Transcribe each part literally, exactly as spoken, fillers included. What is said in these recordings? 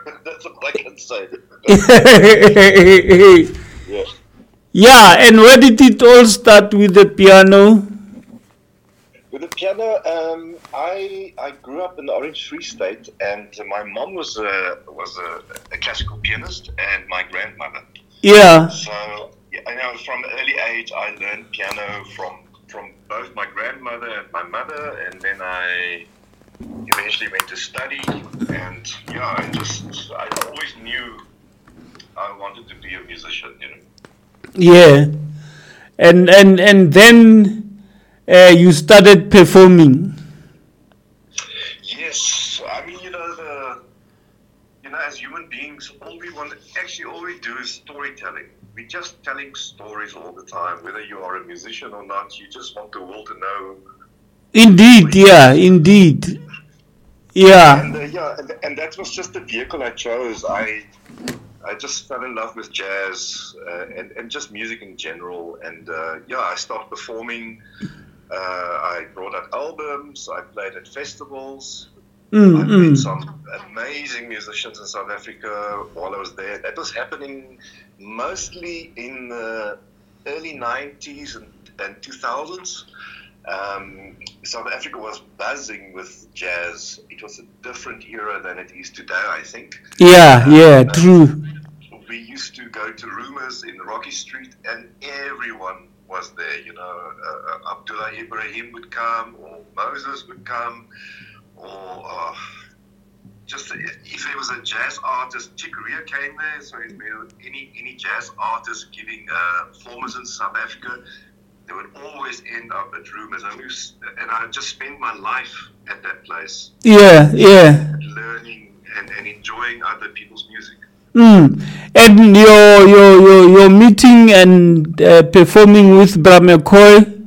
That's what I can say. Yeah. Yeah, and where did it all start with the piano? With the piano, um, I I grew up in the Orange Free State, and my mom was a was a, a classical pianist, and my grandmother. Yeah. So yeah, I know from an early age I learned piano from from both my grandmother and my mother, and then I eventually went to study, and yeah, I just I always knew I wanted to be a musician, you know. Yeah. And and and then uh, you started performing. Yes, I mean, you know, the you know, as human beings, all we want, actually, all we do is storytelling. We're just telling stories all the time. Whether you are a musician or not, you just want the world to know. Indeed, yeah, indeed. Yeah. And uh, yeah, and, and that was just the vehicle I chose. I I just fell in love with jazz uh, and and just music in general. And uh, yeah, I started performing. Uh, I brought out albums. I played at festivals. Mm, I met mm. some amazing musicians in South Africa while I was there. That was happening mostly in the early nineties and, and two thousands. Um, South Africa was buzzing with jazz. It was a different era than it is today, I think. Yeah, yeah, Um, true. we used to go to Rumors in Rocky Street, and everyone was there. You know, uh, uh, Abdullah Ibrahim would come, or Moses would come, or uh, just uh, if there was a jazz artist, Chick Corea came there. So if there were any any jazz artists giving uh, performances in South Africa, they would always end up at Rumors, and, we was, and I just spent my life at that place, Yeah, yeah. learning and, and enjoying other people's music. Mm. And your your your your meeting and uh, performing with Bra McCoy.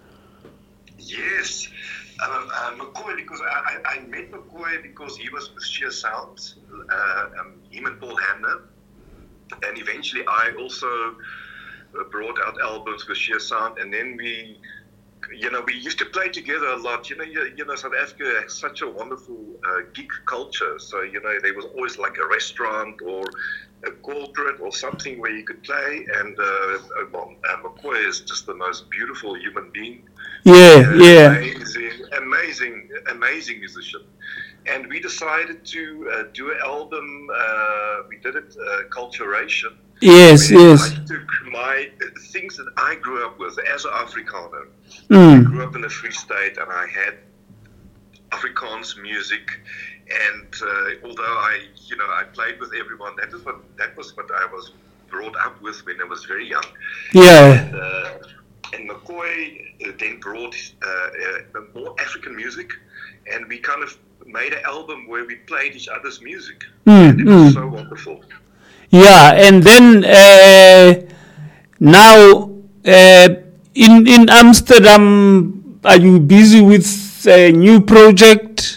Yes, um, uh, McCoy, because I, I, I met McCoy because he was with Sheer Sound, uh, um, him and Paul Hamner, and eventually I also uh, brought out albums with Sheer Sound, and then we, you know, we used to play together a lot. You know, you, you know, South Africa has such a wonderful uh, gig culture. So, you know, there was always like a restaurant or a corporate or something where you could play. And uh, well, uh, McCoy is just the most beautiful human being. Yeah, Uh, yeah. amazing, amazing, amazing musician. And we decided to uh, do an album. Uh, we did it, uh, Culturation. Yes, Where yes. I took my uh, things that I grew up with as an Afrikaner. I Mm. grew up in the Free State, and I had Afrikaans music. And uh, although I, you know, I played with everyone, that is what that was what I was brought up with when I was very young. Yeah. And, uh, and McCoy uh, then brought uh, uh, more African music, and we kind of made an album where we played each other's music, Mm, and it was mm. so wonderful. Yeah, and then uh, now uh, in in Amsterdam, are you busy with a new project?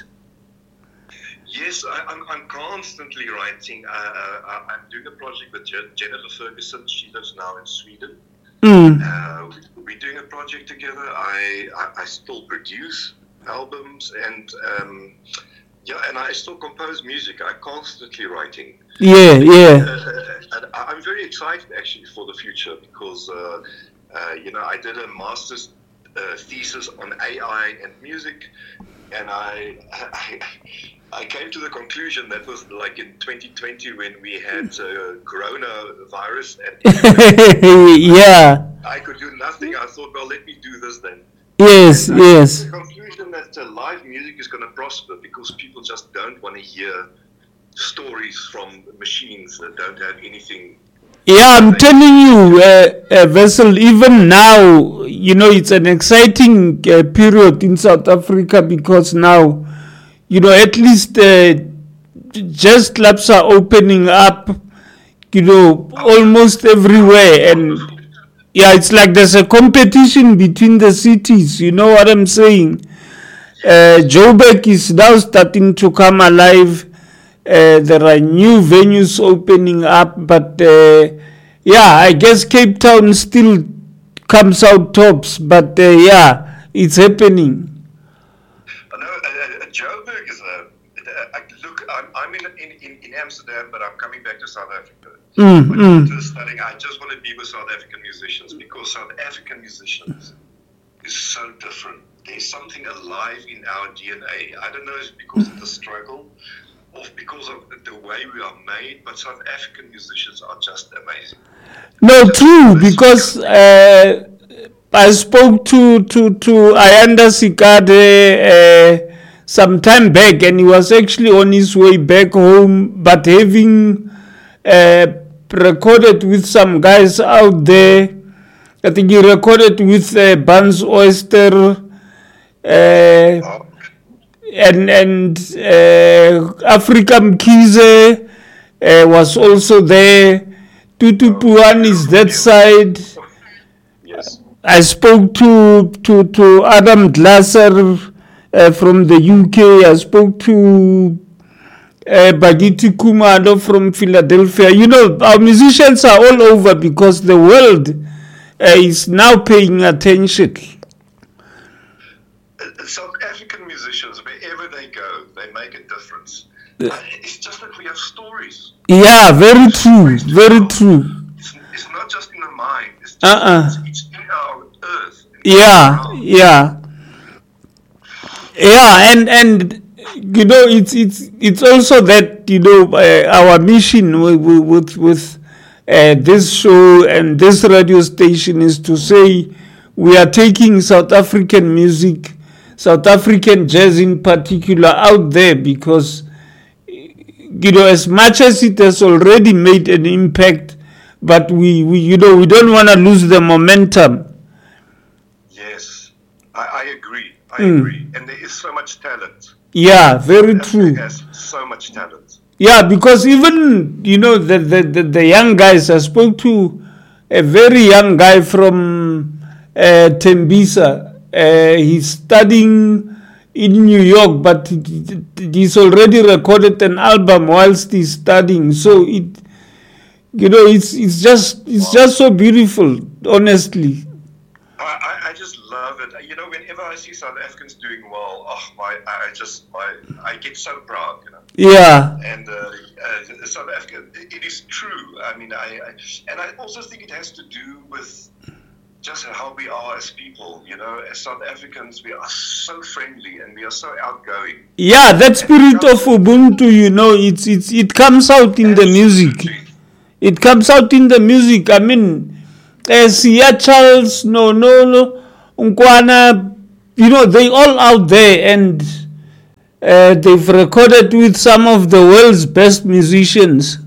Yes, I, I'm, I'm constantly writing. Uh, uh, I'm doing a project with Je- Jennifer Ferguson. She lives now in Sweden. Mm. Uh, we're doing a project together. I, I, I still produce albums, and um, yeah, and I still compose music. I'm constantly writing. Yeah, yeah. Uh, and I'm very excited actually for the future because uh, uh, you know, I did a master's uh, thesis on A I and music, and I, I I came to the conclusion that was like in twenty twenty when we had uh, coronavirus, and Yeah. I could do nothing. I thought, well, let me do this then. Yes, And I came to yes. the conclusion that uh, live music is going to prosper because people just don't want to hear stories from machines that don't have anything. Yeah, I'm telling you, uh, uh, Vessel, even now, you know, it's an exciting uh, period in South Africa because now, you know, at least uh, jazz clubs are opening up, you know, almost everywhere. And yeah, it's like there's a competition between the cities, you know what I'm saying? Uh, Joburg is now starting to come alive. Uh, there are new venues opening up, but uh, yeah, I guess Cape Town still comes out tops. But uh, yeah, it's happening. I know uh, uh, Joburg is a. Uh, look, I'm, I'm in, in, in, in Amsterdam, but I'm coming back to South Africa. Mm, My mm. daughter's studying. I just want to be with South African musicians because South African musicians is so different. There's something alive in our D N A. I don't know if it's because of the struggle or because of the way we are made, but South African musicians are just amazing. No, Just true, amazing. because uh, I spoke to to to Ayanda Sikade uh, some time back, and he was actually on his way back home, but having uh, recorded with some guys out there. I think he recorded with uh, Buns Oyster. Uh, Oh, and and uh, Africa Mkhize uh, was also there. Tutu Puan is that side. yes. I spoke to to to Adam Glasser uh, from the U K. I spoke to uh, Bagiti Kumalo from Philadelphia. You know, our musicians are all over because the world uh, is now paying attention. South African musicians, wherever they go, they make a difference. Uh, it's just that we have stories. Yeah, very true, very true. It's, it's not just in the mind. It's, just, Uh-uh. it's, it's in our earth. Yeah, yeah, yeah, and and you know, it's it's it's also that, you know, uh, our mission with with, with uh, this show and this radio station is to say we are taking South African music, South African jazz in particular, out there because, you know, as much as it has already made an impact, but we, we you know, we don't want to lose the momentum. Yes, I, I agree. I Mm. agree. And there is so much talent. Yeah, very true. Africa has so much talent. Yeah, because even, you know, the, the, the, the young guys, I spoke to a very young guy from uh, Tembisa. Uh, he's studying in New York, but he's already recorded an album whilst he's studying. So it, you know, it's it's just it's just so beautiful, honestly. I, I, I just love it. You know, whenever I see South Africans doing well, oh my, I just my I get so proud. You know. Yeah, And uh, uh, South Africa, it is true. I mean, I, I and I also think it has to do with just how we are as people. You know, as South Africans, we are so friendly and we are so outgoing. yeah, that spirit of Ubuntu, you know, it's it's it comes out in the music. Absolutely. It comes out in the music. I mean, uh, Sia Charles, no, no, no, Unkwana, you know, they all out there, and uh, they've recorded with some of the world's best musicians.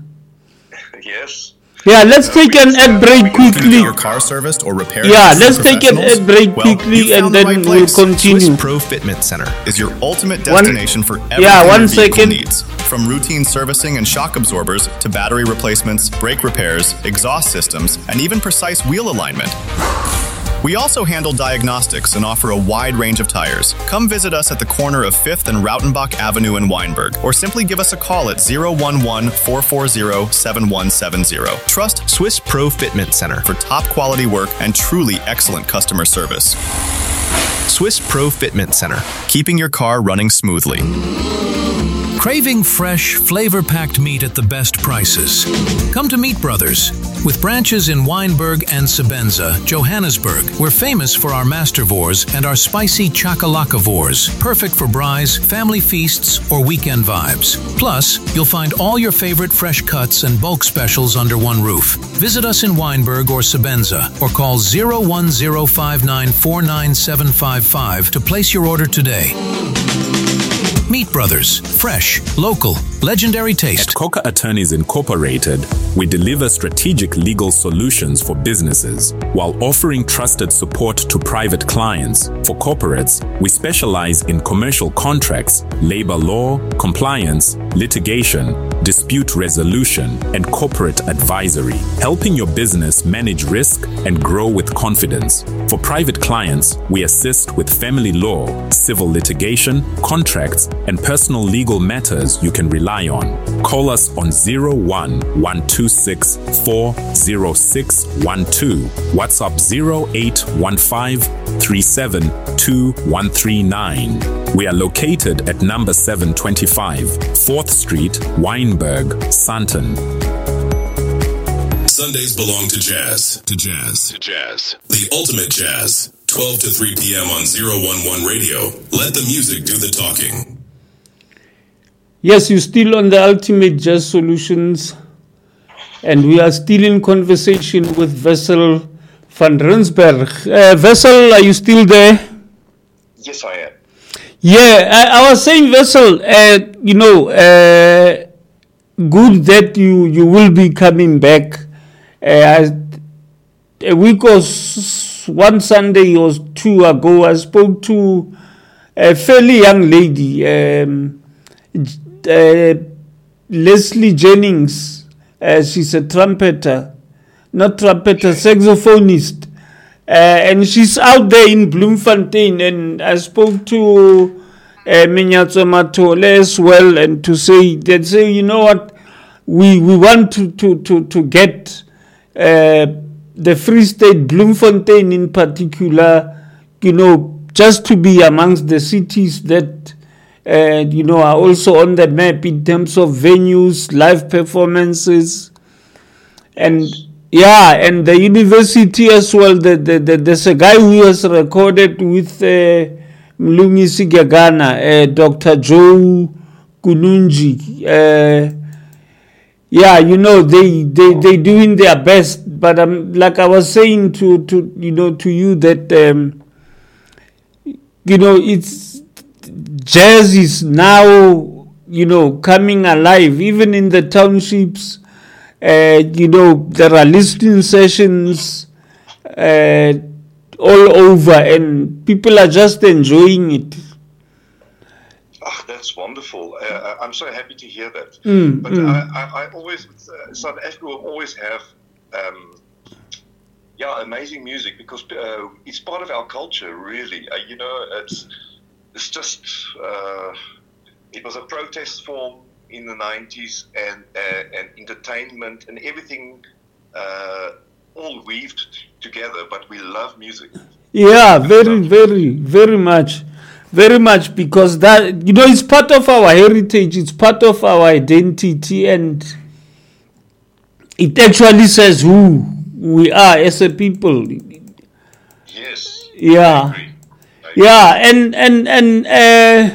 Yes. Yeah, let's take an ad break Looking to quickly. get your car serviced or repaired? Yeah, by let's some take an professionals? ad break Well, quickly you and found the then right we'll place. continue. Swiss Pro Fitment Center is your ultimate One- destination for everything yeah, one your vehicle second. needs. From routine servicing and shock absorbers to battery replacements, brake repairs, exhaust systems, and even precise wheel alignment. We also handle diagnostics and offer a wide range of tires. Come visit us at the corner of fifth and Rautenbach Avenue in Weinberg, or simply give us a call at zero one one, four four zero, seven one seven zero. Trust Swiss Pro Fitment Center for top quality work and truly excellent customer service. Swiss Pro Fitment Center, keeping your car running smoothly. Craving fresh, flavor-packed meat at the best prices? Come to Meat Brothers. With branches in Weinberg and Sabenza, Johannesburg, we're famous for our mastervores and our spicy chakalakavores, perfect for braais, family feasts, or weekend vibes. Plus, you'll find all your favorite fresh cuts and bulk specials under one roof. Visit us in Weinberg or Sabenza, or call zero one zero five nine four nine seven five five to place your order today. Meat Brothers. Fresh, local, legendary taste. At Coca Attorneys Incorporated, we deliver strategic legal solutions for businesses while offering trusted support to private clients. For corporates, we specialize in commercial contracts, labor law, compliance, litigation, dispute resolution, and corporate advisory, helping your business manage risk and grow with confidence. For private clients, we assist with family law, civil litigation, contracts, and personal legal matters you can rely on. Call us on zero one one two six four zero six one two, WhatsApp zero eight one five three seven two one three nine. We are located at number seven twenty-five, fourth Street, Wynberg, Sandton. Sundays belong to jazz. To jazz. To jazz. The ultimate jazz. twelve to three p.m. on zero one one Radio. Let the music do the talking. Yes, you're still on the Ultimate Jazz Solutions, and we are still in conversation with Wessel van Rensburg. Uh, Wessel, are you still there? Yes, I am. Yeah, I, I was saying, Wessel, uh, you know, uh, good that you, you will be coming back. Uh, a week or s- one Sunday or two ago, I spoke to a fairly young lady, um, uh, Leslie Jennings. Uh, she's a trumpeter, not trumpeter, saxophonist. Uh, and she's out there in Bloemfontein, and I spoke to uh, Minyatso Matole as well, and to say, they say, you know what, we we want to, to, to, to get uh, the Free State, Bloemfontein in particular, you know, just to be amongst the cities that, uh, you know, are also on the map in terms of venues, live performances, and yeah, and the university as well. The, the, the, there's a guy who has recorded with uh, Mlungisi Gagana, uh, Doctor Joe Kununji. Uh, yeah, you know, they they they doing their best. But um, like I was saying to to you know to you that um, you know it's jazz is now you know coming alive even in the townships. Uh, you know, there are listening sessions uh, all over, and people are just enjoying it. Oh, that's wonderful. Uh, I'm so happy to hear that. Mm, but mm. I, I, I always, uh, South Africa will always have, um, yeah, amazing music because uh, it's part of our culture, really. Uh, you know, it's it's just, uh, it was a protest form in the nineties, and uh, and entertainment and everything uh, all weaved t- together, but we love music. Yeah, very, very, very much. Very much, because that, you know, it's part of our heritage, it's part of our identity, and it actually says who we are as a people. Yes. Yeah. I agree. I agree. Yeah, and, and, and, uh,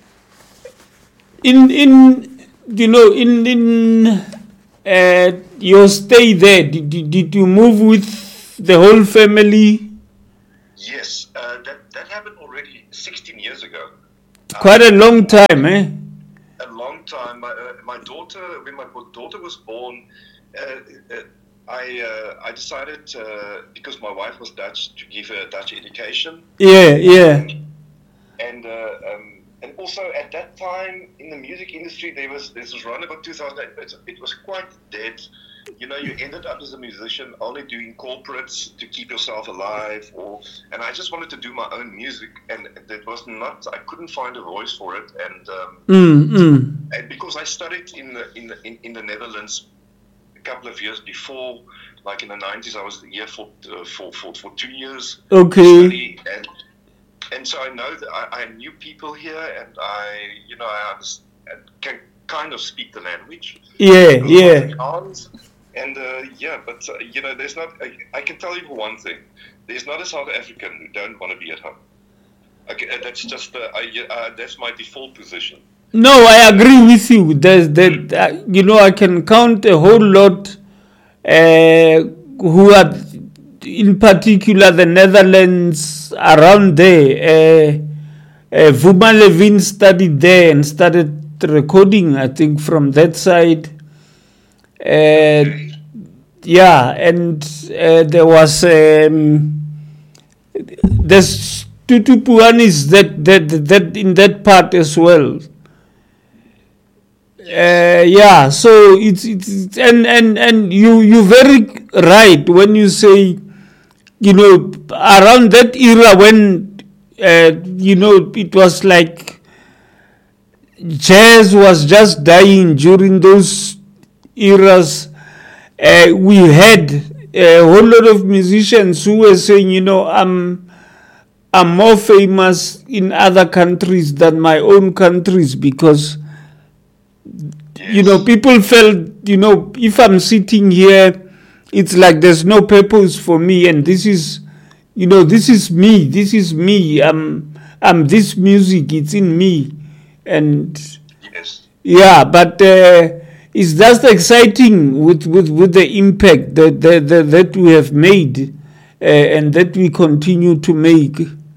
in, in, you know, in in uh, your stay there, did, did, did you move with the whole family? Yes, uh, that, that happened already sixteen years ago. Quite a long time, eh? A long time. My, uh, my daughter, when my daughter was born, uh, uh, I uh, I decided, uh, because my wife was Dutch, to give her a Dutch education. Yeah, yeah. And uh, um, and also at that time in the music industry, there was this was around about two thousand eight. It, it was quite dead. You know, you ended up as a musician only doing corporates to keep yourself alive, or and I just wanted to do my own music, and that was not. I couldn't find a voice for it, and um, Mm, mm. and because I studied in the in the in, in the Netherlands a couple of years before, like in the nineties, I was here for uh, for, for for two years. Okay. Study, and and so I know that I, I knew people here, and I you know I understand, can kind of speak the language. Yeah, yeah. Afrikaans. And uh, yeah, but uh, you know, there's not. I, I can tell you for one thing: there's not a South African who don't want to be at home. Okay, uh, that's just uh, I, uh, that's my default position. No, I agree with you. There's that. Uh, you know, I can count a whole lot uh, who are, in particular, the Netherlands around there. Uh, uh, Vuma Levin studied there and started recording, I think, from that side. Uh, yeah, and uh, there was um, there's Tutu Puanis that that that in that part as well. Uh, yeah, so it's, it's it's and and and you you very right when you say, you know, around that era when uh, you know it was like jazz was just dying during those eras. Uh, we had a whole lot of musicians who were saying, you know, I'm are more famous in other countries than my own countries because, yes. you know, people felt, you know, if I'm sitting here, it's like there's no purpose for me, and this is, you know, this is me, this is me, I'm, I'm this music, it's in me, and yes. yeah, but uh, it's just exciting with, with, with the impact that, that, that, that we have made uh, and that we continue to make.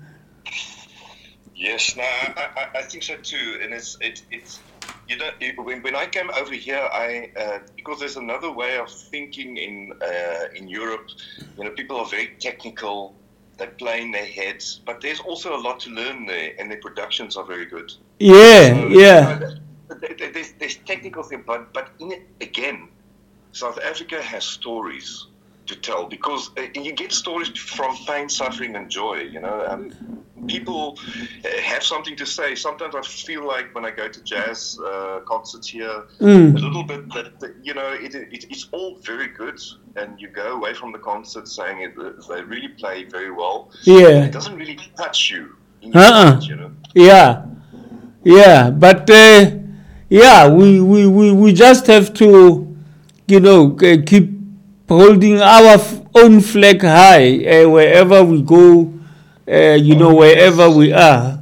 Yes, no, I, I, I think so too, and it's it, it's you know it, when when I came over here, I uh, because there's another way of thinking in uh, in Europe. You know, people are very technical, they play in their heads, but there's also a lot to learn there, and their productions are very good. Yeah, so, yeah. You know, there's there's technical thing, but but in it again, South Africa has stories to tell because uh, you get stories from pain, suffering, and joy. You know. Um, People have something to say. Sometimes I feel like when I go to jazz uh, concerts here, mm. a little bit that, you know, it, it, it's all very good, and you go away from the concert saying it, they really play very well. Yeah. It doesn't really touch you. Uh-uh. Mind, you know? Yeah. Yeah. But, uh, yeah, we, we, we, we just have to, you know, keep holding our own flag high uh, wherever we go. Uh, you know, wherever we are.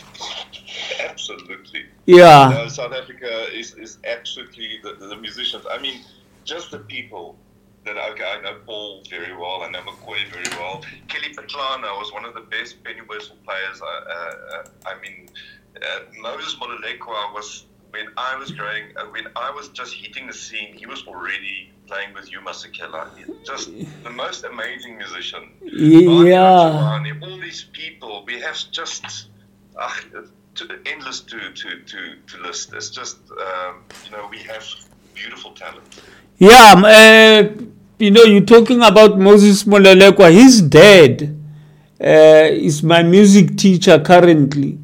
Absolutely. Yeah. You know, South Africa is, is absolutely the, the musicians. I mean, just the people that, okay, I know Paul very well, I know McCoy very well. Kelly Patlana was one of the best penny whistle players. Uh, uh, I mean, uh, Moses Mololekwa was, when I was growing, uh, when I was just hitting the scene, he was already playing with Yuma Sekela. Just the most amazing musician. Yeah. All these people, we have just uh, to, endless to, to, to, to list. It's just, um, you know, we have beautiful talent. Yeah, uh, you know, you're talking about Moses Mololekwa. His dad uh, is my music teacher currently.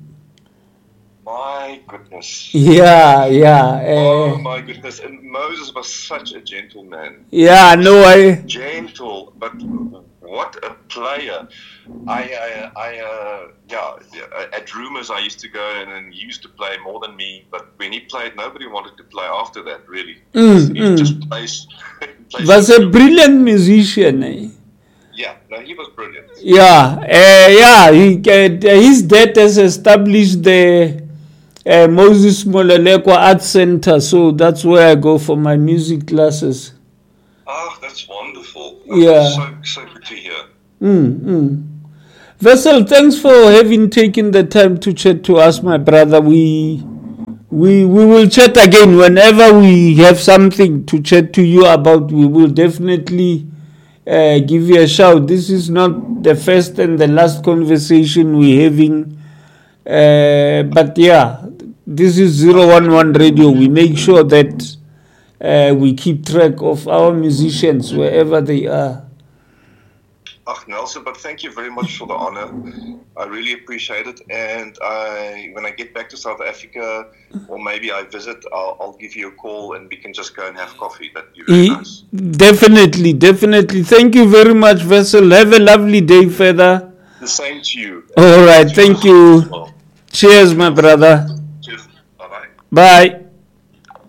My goodness. Yeah, yeah. Uh, oh my goodness. And Moses was such a gentleman. Yeah, no, I... Gentle, but what a player. I, I, I uh, yeah, yeah, at Rumors I used to go and, and he used to play more than me, but when he played, nobody wanted to play after that, really. Mm, he mm. just plays... plays was a brilliant musician, eh? Yeah, no, he was brilliant. Yeah, uh, yeah, he, uh, his dad has established the uh, Moses Mololekwa Art Center, so that's where I go for my music classes. Oh, that's wonderful. Yeah. So, so good to hear. Mm, mm. Wessel, thanks for having taken the time to chat to us, my brother. We, we, we will chat again whenever we have something to chat to you about. We will definitely uh, give you a shout. This is not the first and the last conversation we're having. Uh, but yeah, this is zero one one Radio. We make sure that uh, we keep track of our musicians wherever they are. Ach, Nelson, but thank you very much for the honor. I really appreciate it. And I, when I get back to South Africa, or maybe I visit, I'll, I'll give you a call and we can just go and have coffee. That'd be really nice. Definitely, definitely. Thank you very much, Wessel. Have a lovely day further. The same to you. All right, thank you. Well. Cheers, my brother. Cheers. Bye-bye. Bye.